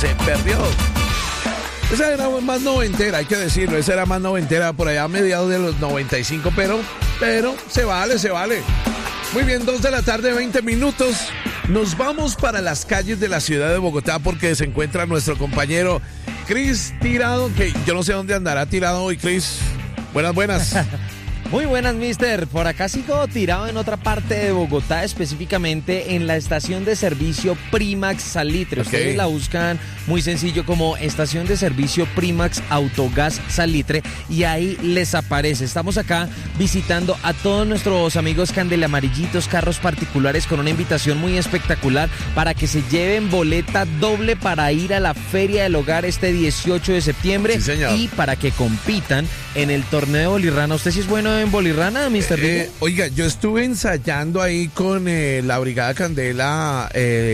Se perdió. Esa era más noventera, hay que decirlo. Esa era más noventera por allá a mediados de los 95, pero se vale. Muy bien, 2 de la tarde, 20 minutos. Nos vamos para las calles de la ciudad de Bogotá porque se encuentra nuestro compañero Chris Tirado, que yo no sé dónde andará tirado hoy, Chris. Buenas. Muy buenas, mister. Por acá sigo tirado en otra parte de Bogotá, específicamente en la estación de servicio Primax Salitre. Ustedes la buscan muy sencillo como estación de servicio Primax Autogas Salitre y ahí les aparece. Estamos acá visitando a todos nuestros amigos candelamarillitos, carros particulares, con una invitación muy espectacular para que se lleven boleta doble para ir a la Feria del Hogar este 18 de septiembre. Sí, señor. Y para que compitan en el torneo de bolirrana. ¿Usted sí es bueno en bolirrana, Mr. Oiga, yo estuve ensayando ahí con la Brigada Candela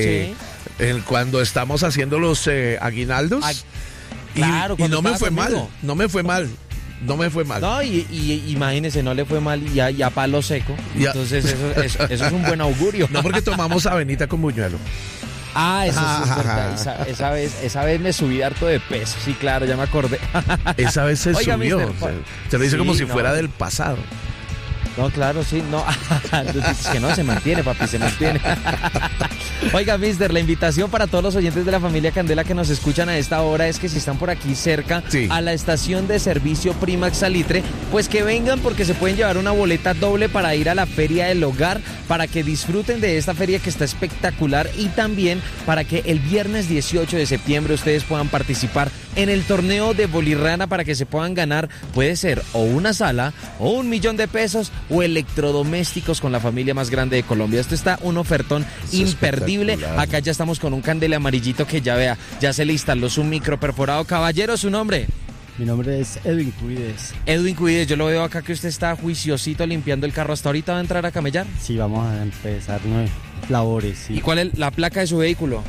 cuando estamos haciendo los aguinaldos. Claro, y no me fue conmigo. mal, no me fue mal. No, y imagínese, no le fue mal y a palo seco. Ya. Entonces eso es un buen augurio. No, porque tomamos avenita con buñuelo. Eso sí es verdad. Esa vez me subí harto de peso. Sí, claro, ya me acordé. Esa vez se Oiga, subió. mister, Se lo dice como si no. fuera del pasado. No, claro, sí, no. Es que no, se mantiene, papi, se mantiene. Oiga, mister, la invitación para todos los oyentes de la familia Candela que nos escuchan a esta hora es que si están por aquí cerca a la estación de servicio Primax Salitre, pues que vengan porque se pueden llevar una boleta doble para ir a la Feria del Hogar, para que disfruten de esta feria que está espectacular y también para que el viernes 18 de septiembre ustedes puedan participar en el torneo de bolirrana para que se puedan ganar, puede ser o una sala o $1.000.000 de pesos o electrodomésticos con la familia más grande de Colombia. Esto está un ofertón imperdible. Acá ya estamos con un candela amarillito que ya vea, ya se le instaló su micro perforado. Caballero, ¿su nombre? Mi nombre es Edwin Cuides. Edwin Cuides, yo lo veo acá que usted está juiciosito limpiando el carro. ¿Hasta ahorita va a entrar a camellar? Sí, vamos a empezar labores. Sí. ¿Y cuál es la placa de su vehículo?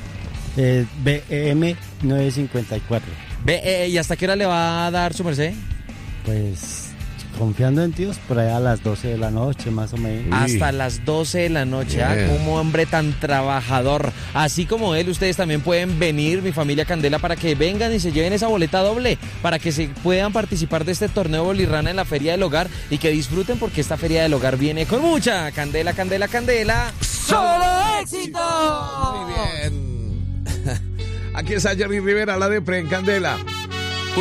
BEM 954. ¿Y hasta qué hora le va a dar su merced? Pues confiando en Dios, por allá a las 12 de la noche, más o menos. Hasta las 12 de la noche, como hombre tan trabajador. Así como él, ustedes también pueden venir, mi familia Candela, para que vengan y se lleven esa boleta doble, para que se puedan participar de este torneo bolirrana en la Feria del Hogar y que disfruten porque esta Feria del Hogar viene con mucha candela, candela, candela. ¡Solo éxito! Muy bien. Aquí está Jerry Rivera, la de Pre en Candela.